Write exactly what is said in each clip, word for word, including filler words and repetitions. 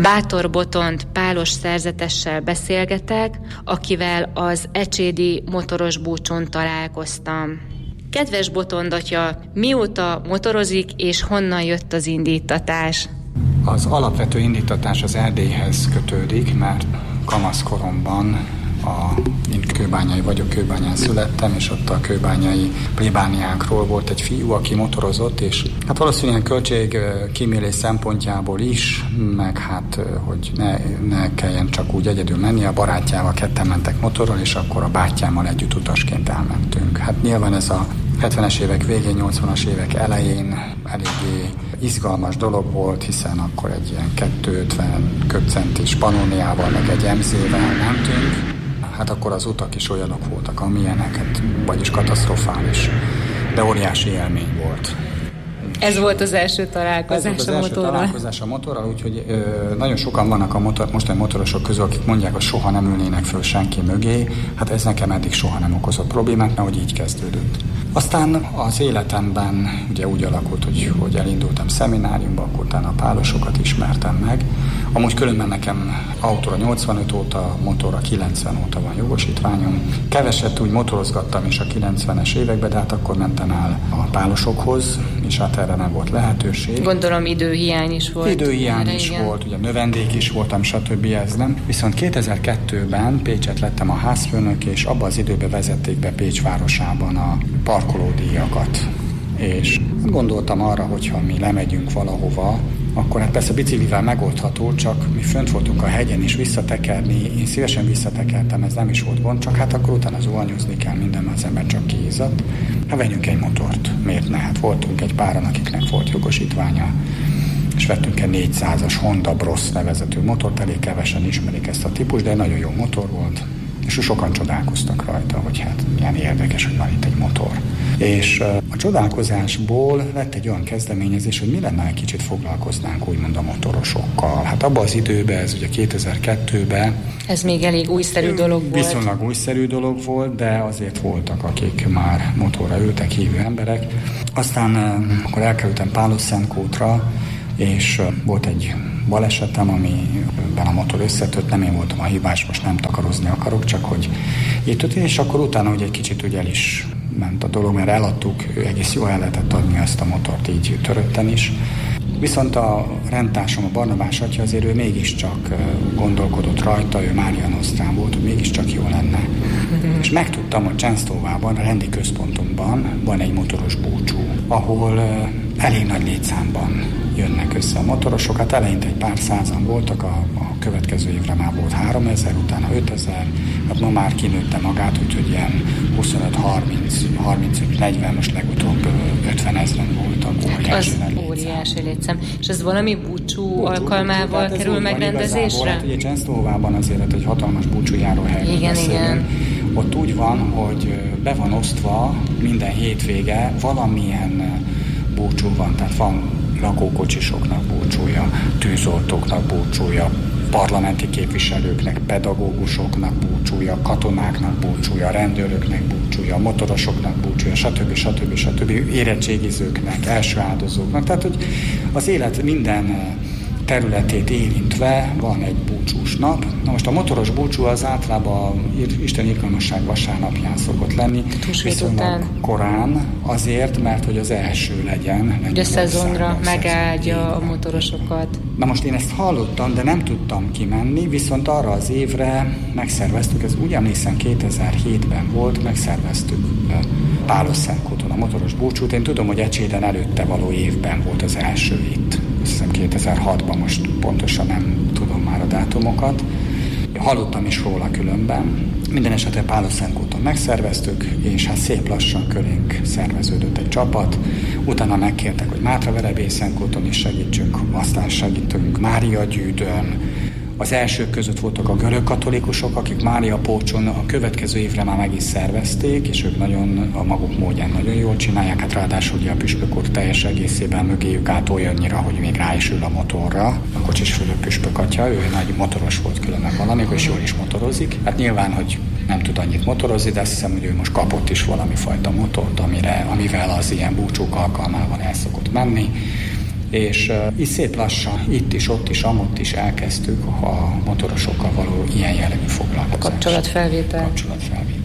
Bátor Botond Pálos szerzetessel beszélgetek, akivel az ecsédi motoros búcsún találkoztam. Kedves Botond atya, mióta motorozik és honnan jött az indítatás? Az alapvető indítatás az Erdélyhez kötődik, mert kamaszkoromban a, én kőbányai vagyok, Kőbányán születtem, és ott a kőbányai plébániákról volt egy fiú, aki motorozott, és hát valószínűleg költség kímélés szempontjából is, meg hát, hogy ne, ne kelljen csak úgy egyedül menni, a barátjával ketten mentek motorral, és akkor a bátyámmal együtt utasként elmentünk. Hát nyilván ez a hetvenes évek végén, nyolcvanas évek elején eléggé izgalmas dolog volt, hiszen akkor egy ilyen kétszázötven köbcentis Pannoniával, meg egy em zével mentünk. Hát akkor az utak is olyanok voltak, amilyenek, hát, vagyis katasztrofális, de óriási élmény volt. Ez volt az első találkozás Ez volt az a első motorral. találkozás a motorral, úgyhogy ö, nagyon sokan vannak a motor, mostani motorosok közül, akik mondják, hogy soha nem ülnének föl senki mögé. Hát ez nekem eddig soha nem okozott problémát, mert hogy így kezdődött. Aztán az életemben ugye úgy alakult, hogy, hogy elindultam szemináriumba, akkor utána a pálosokat ismertem meg. Amúgy különben nekem autóra nyolcvanöt óta, motorra kilencven óta van jogosítványom. Keveset úgy motorozgattam is a kilencvenes években, de hát akkor mentem el a pálosokhoz, és hát erre nem volt lehetőség. Gondolom időhiány is volt. Időhiány erre, is igen. volt, ugye növendék is voltam, stb. Ez nem. Viszont kétezer-kettőben Pécset lettem a házfőnök, és abban az időben vezették be Pécs városában a parkolódíjakat. És gondoltam arra, hogyha mi lemegyünk valahova, akkor hát persze biciklivel megoldható, csak mi fönt voltunk a hegyen, és visszatekerni, én szívesen visszatekertem, ez nem is volt gond, csak hát akkor utána zuhanyozni kell minden, az ember csak kiizzadt. Hát vegyünk egy motort, miért ne? Hát voltunk egy páran, akiknek volt jogosítványa, és vettünk egy négyszázas Honda Bros nevezetű motort, elég kevesen ismerik ezt a típust, de nagyon jó motor volt, és sokan csodálkoztak rajta, hogy hát milyen érdekes, hogy van itt egy motor. És a csodálkozásból lett egy olyan kezdeményezés, hogy mi lenne, egy kicsit foglalkoznánk úgymond a motorosokkal. Hát abban az időben, ez ugye kétezer-kettőben... Ez még elég újszerű dolog volt. Viszonylag újszerű dolog volt, de azért voltak, akik már motorra ültek, hívő emberek. Aztán akkor elkerültem Pálos-Szentkútra, és volt egy balesetem, amiben a motor összetört, nem én voltam a hibás, most nem takarozni akarok, csak hogy itt történt, és akkor utána ugye egy kicsit ugye el is ment a dolog, mert eladtuk, egész jól el lehetett adni ezt a motort így törötten is. Viszont a rendtársam, a Barnabás atya, azért ő mégiscsak gondolkodott rajta, ő Mária Nosztrán volt, hogy mégiscsak jó lenne. Mm-hmm. És megtudtam, hogy Csensztóvában, a rendi központunkban van egy motoros búcsú, ahol elég nagy létszámban jönnek össze a motorosok. Hát eleinte egy pár százan voltak, a, a következő évre már volt háromezer, utána ötezer, hát ma már kinőtte magát, úgyhogy ilyen huszonöt harminc harmincöt negyven, most legutóbb ötvenezren voltak. Óriási az óriási létszám. És ez valami búcsú, búcsú alkalmával búcsú, kerül megrendezésre? Hát ugye Csensztóvában azért egy hatalmas búcsújáróhelyről igen, beszélünk. igen. Ott úgy van, hogy be van osztva minden hétvége valamilyen búcsú van, tehát van lakókocsisoknak búcsúja, tűzoltóknak búcsúja, parlamenti képviselőknek, pedagógusoknak búcsúja, katonáknak búcsúja, rendőröknek búcsúja, motorosoknak búcsúja, stb. stb. stb. Érettségizőknek, első áldozóknak. Tehát, hogy az élet minden területét érintve van egy búcsús nap. Na most a motoros búcsú az általában Isten irgalmasság vasárnapján szokott lenni, viszonylag korán, azért, mert hogy az első legyen. Hogy a szezonra megáldja a motorosokat. Na most én ezt hallottam, de nem tudtam kimenni, viszont arra az évre megszerveztük, ez úgy emlékszem kétezer-hétben volt, megszerveztük Pálos-Szentkúton a motoros búcsút. Én tudom, hogy Ecséden előtte való évben volt az első itt. Azt hiszem kétezer-hatban, most pontosan nem tudom már a dátumokat. Hallottam is róla különben. Minden esetre Pálos-Szentkúton megszerveztük, és hát szép lassan körénk szerveződött egy csapat. Utána megkértek, hogy Mátraverebélyszentkúton is segítsünk, aztán segítünk Máriagyűdön. Az elsők között voltak a görög katolikusok, akik Mária Pócson a következő évre már meg is szervezték, és ők nagyon, a maguk módján nagyon jól csinálják, hát ráadásul ugye a püspök úr teljes egészében mögéjük át olyannyira, hogy még rá is ül a motorra. A kocsis fölött püspök atya, ő nagy motoros volt különben valamikor, és jól is motorozik. Hát nyilván, hogy nem tud annyit motorozni, de azt hiszem, hogy ő most kapott is valami fajta motort, amire, amivel az ilyen búcsúk alkalmával el szokott menni. És uh, így szép lassan, itt is, ott is, amott is elkezdtük a motorosokkal való ilyen jellegű foglalkozást. Kapcsolatfelvétel. Kapcsolatfelvételt.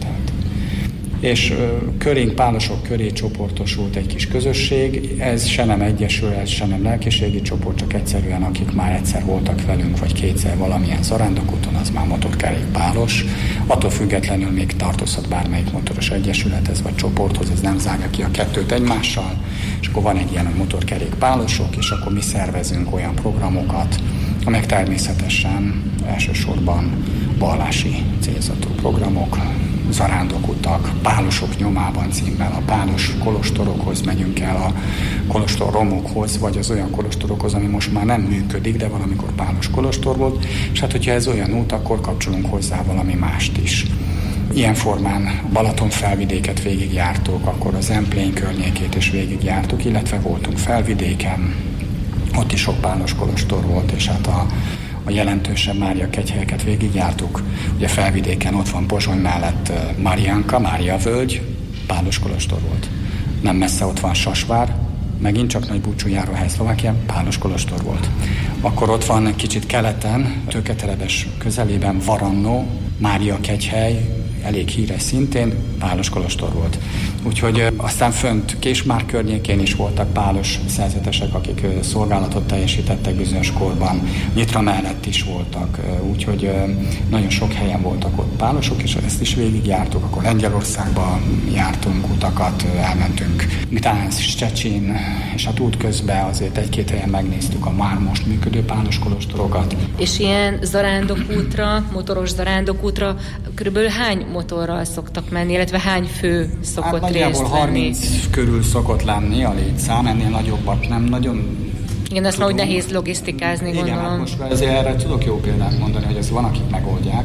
És uh, körénk, pálosok köré csoportosult egy kis közösség, ez se nem egyesület, se nem lelkiségi csoport, csak egyszerűen akik már egyszer voltak velünk, vagy kétszer valamilyen zarándokúton, az már motorkerék pálos. Attól függetlenül még tartozhat bármelyik motoros egyesülethez, vagy csoporthoz, ez nem zárja ki a kettőt egymással, és akkor van egy ilyen, hogy motorkerék pálosok, és akkor mi szervezünk olyan programokat, amelyek természetesen elsősorban vallási célzatú programok, zarándokutak, pálosok nyomában címmel, a pálos kolostorokhoz megyünk el, a kolostor romokhoz, vagy az olyan kolostorokhoz, ami most már nem működik, de valamikor pálos kolostor volt, és hát hogyha ez olyan út, akkor kapcsolunk hozzá valami mást is. Ilyen formán Balaton felvidéket végigjártuk, akkor az Emplény környékét is végigjártuk, illetve voltunk felvidéken, ott is sok pálos kolostor volt, és hát a a jelentősebb Mária kegyhelyeket végigjártuk. Ugye felvidéken ott van Pozsony mellett Mariánka, Mária völgy, pálos kolostor volt. Nem messze ott van Sasvár, megint csak nagy búcsújáróhely Szlovákia, pálos kolostor volt. Akkor ott van kicsit keleten, Tőketerebes közelében Varannó, Mária kegyhely, elég híres szintén, pálos kolostor volt. Úgyhogy aztán fönt Késmár környékén is voltak pálos szerzetesek, akik szolgálatot teljesítettek bizonyos korban. Nyitra mellett is voltak, úgyhogy nagyon sok helyen voltak ott pálosok, és ezt is végigjártuk. Akkor Lengyelországba jártunk utakat, elmentünk Gdansk, Szczecin, és hát útközben azért egy-két helyen megnéztük a már most működő pálos kolostorokat. És ilyen zarándokútra, motoros zarándokútra körülbelül hány motorral szoktak menni, illetve hány fő szokott hát, részt venni? harminc körül szokott lenni a létszám, ennél nagyobbat nem nagyon. Igen, azt már úgy nehéz logisztikázni, igen, gondolom. Igen, most ezért erre tudok jó példát mondani, hogy ez van, akik megoldják,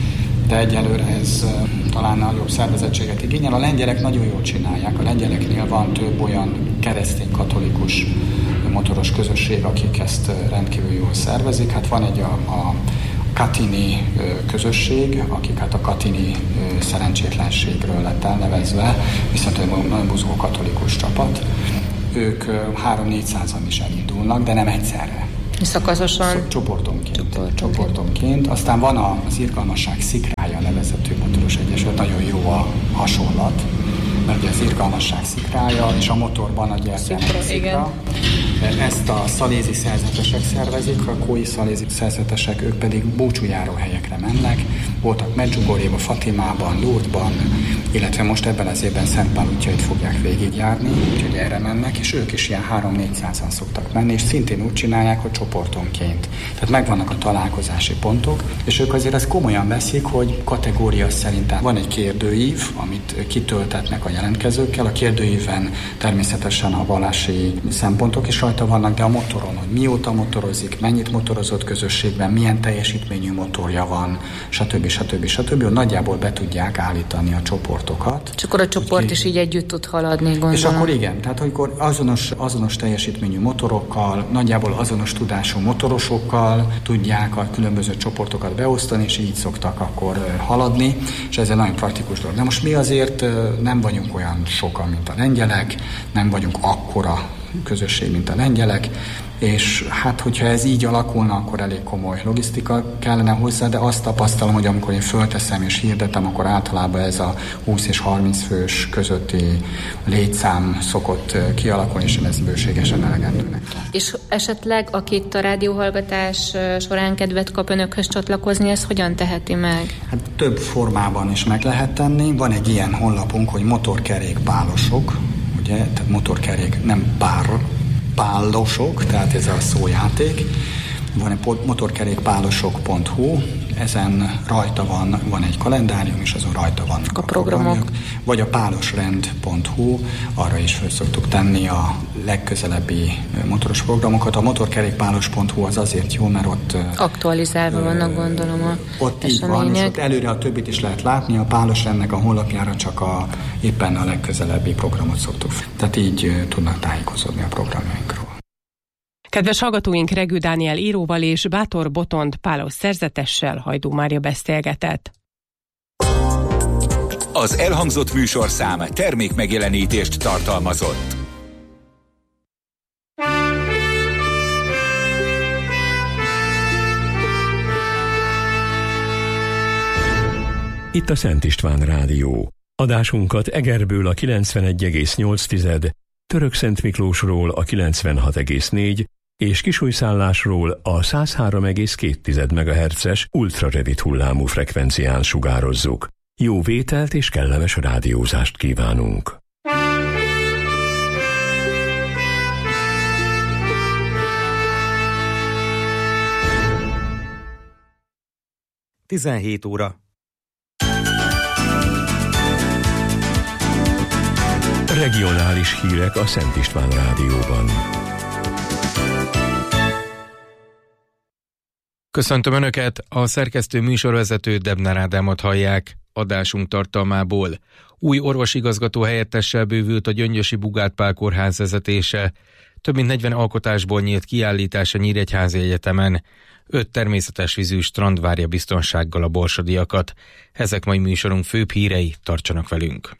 de egyelőre ez uh, talán nagyobb szervezettséget igényel. A lengyelek nagyon jól csinálják, a lengyeleknél van több olyan keresztény katolikus motoros közösség, akik ezt rendkívül jól szervezik. Hát van egy a, a katini közösség, akik hát a katini szerencsétlenségről lett elnevezve, viszont egy nagyon buzgó katolikus csapat. Ők három-négyszázan is elindulnak, de nem egyszerre. Szakaszosan? Csoportonként. Csoportonként. Csoportonként. Aztán van az Irgalmasság Szikrája nevezetű motoros egyesület, nagyon jó a hasonlat, mert ugye az Irgalmasság Szikrája, és a motorban a gyertyának szikra. Ezt a szalézi szerzetesek szervezik, a kói szalézi szerzetesek, ők pedig búcsújáró helyekre mennek. Voltak Medjugorjéban, Fatimában, Lourdesban, illetve most ebben az évben Szent Pál útjait fogják végigjárni, úgyhogy erre mennek, és ők is ilyen három-négyszázan szoktak menni, és szintén úgy csinálják, hogy csoportonként. Tehát megvannak a találkozási pontok, és ők azért ezt komolyan veszik, hogy kategória szerint van egy kérdőív, amit kitöltetnek a jelentkezőkkel. A kérdőíven természetesen a vallási szempontok is rajta vannak, de a motoron, hogy mióta motorozik, mennyit motorozott közösségben, milyen teljesítményű motorja van, stb. stb. stb. Nagyjából be tudják állítani a csoportokat. És akkor a csoport is így együtt tud haladni, gondolom. És akkor igen, tehát amikor azonos, azonos teljesítményű motorokkal, nagyjából azonos tudású motorosokkal tudják a különböző csoportokat beosztani, és így szoktak akkor haladni, és ez egy nagyon praktikus dolog. De most mi azért nem vagyunk olyan sokan, mint a lengyelek, nem vagyunk akkora közösség, mint a lengyelek, és hát, hogyha ez így alakulna, akkor elég komoly logisztika kellene hozzá, de azt tapasztalom, hogy amikor én fölteszem és hirdetem, akkor általában ez a húsz és harminc fős közötti létszám szokott kialakulni, és ez bőségesen elegendőnek. És esetleg, aki itt a rádióhallgatás során kedvet kap önökhöz csatlakozni, ez hogyan teheti meg? Hát több formában is meg lehet tenni. Van egy ilyen honlapunk, hogy motorkerék pálosok, ugye, tehát motorkerék, nem pár, pálosok, tehát ez a szójáték. Van egy motorkerékpálosok pont hu, ezen rajta van, van egy kalendárium, és azon rajta vannak a, a programok. programok. Vagy a pálosrend pont hu, arra is föl szoktuk tenni a legközelebbi motoros programokat. A motorkerékpálos pont hu az azért jó, mert ott aktualizálva ö, vannak, gondolom, a ott események. Így van, és ott előre a többit is lehet látni. A pálosrendnek a honlapjára csak a, éppen a legközelebbi programot szoktuk. Tehát így tudnak tájékozódni a programjainkról. Kedves hallgatóink, Regő Dániel íróval és Bátor Botond pálos szerzetessel Hajdú Mária beszélgetett. Az elhangzott műsorszám termék megjelenítést tartalmazott. Itt a Szent István Rádió. Adásunkat Egerből a kilencvenegy egész nyolc, Törökszent Miklósról a kilencvenhat egész négy és Kisújszállásról a száz három egész két megahertzes ultrarövid hullámú frekvencián sugározzuk. Jó vételt és kellemes rádiózást kívánunk! tizenhét óra. Regionális hírek a Szent István Rádióban. Köszöntöm Önöket, a szerkesztő műsorvezető Debner Ádámot hallják. Adásunk tartalmából. Új orvosigazgató helyettessel bővült a Gyöngyösi Bugát Pál kórház vezetése. Több mint negyven alkotásból nyílt kiállítás a Nyíregyházi Egyetemen. Öt természetes vízű strand várja biztonsággal a borsodiakat. Ezek mai műsorunk főbb hírei, tartsanak velünk.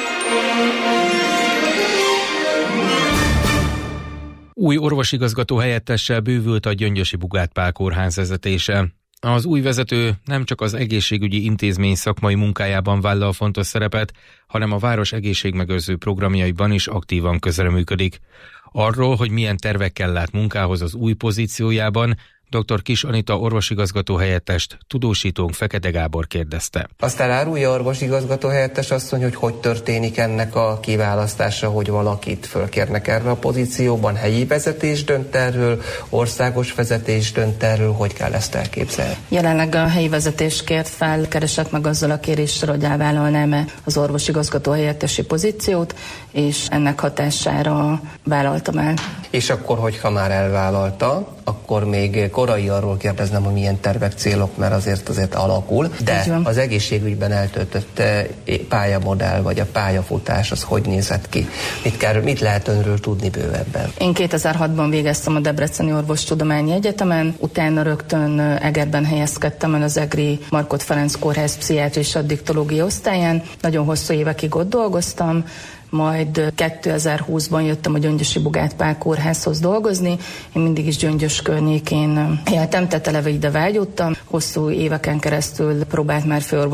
Új orvosigazgató helyettessel bővült a Gyöngyösi Bugát Pál kórház vezetése. Az új vezető nem csak az egészségügyi intézmény szakmai munkájában vállal fontos szerepet, hanem a város egészségmegőrző programjaiban is aktívan közreműködik. Arról, hogy milyen tervekkel lát munkához az új pozíciójában, dr. Kiss Anita orvosigazgató helyettest tudósítónk Fekete Gábor kérdezte. Azt elárulja orvosigazgató helyettes asszony, hogy hogy történik ennek a kiválasztása, hogy valakit fölkérnek erre a pozícióban, helyi vezetés dönt erről, országos vezetés dönt erről, hogy kell ezt elképzelni? Jelenleg a helyi vezetés kért fel, keresett meg azzal a kéréssel, hogy elvállalnám-e az orvosigazgató helyettesi pozíciót, és ennek hatására vállaltam el. És akkor, hogyha már elvállalta, akkor még korai arról kérdeznem, hogy milyen tervek, célok, mert azért azért alakul, de az egészségügyben eltöltött pályamodell, vagy a pályafutás, az hogy nézett ki? Mit, kell, mit lehet önről tudni bővebben? Én kétezer-hatban végeztem a Debreceni Orvostudományi Egyetemen, utána rögtön Egerben helyezkedtem el az Egri Markhot Ferenc Kórház pszichiátria és addiktológia osztályán. Nagyon hosszú évekig ott dolgoztam, majd kétezer-húszban jöttem a Gyöngyösi Bugát Pál kórházhoz dolgozni. Én mindig is Gyöngyös környékén éltem, tehát eleve ide vágyódtam. Hosszú éveken keresztül próbált már főorvos